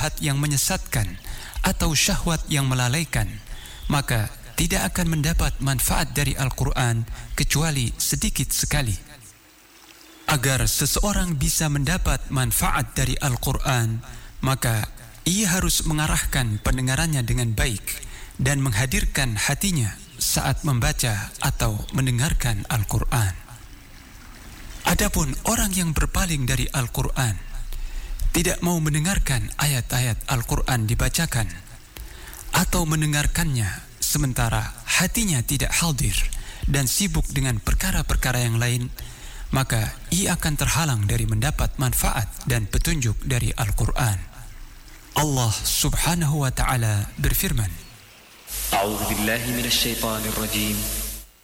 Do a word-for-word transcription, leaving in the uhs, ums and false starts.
nasihat yang menyesatkan atau syahwat yang melalaikan, maka tidak akan mendapat manfaat dari Al-Quran kecuali sedikit sekali. Agar seseorang bisa mendapat manfaat dari Al-Quran, maka ia harus mengarahkan pendengarannya dengan baik dan menghadirkan hatinya saat membaca atau mendengarkan Al-Quran. Adapun orang yang berpaling dari Al-Quran, tidak mau mendengarkan ayat-ayat Al-Quran dibacakan atau mendengarkannya sementara hatinya tidak hadir dan sibuk dengan perkara-perkara yang lain, maka ia akan terhalang dari mendapat manfaat dan petunjuk dari Al-Quran. Allah Subhanahu wa ta'ala berfirman, A'udzu billahi minasy syaithanir rajim.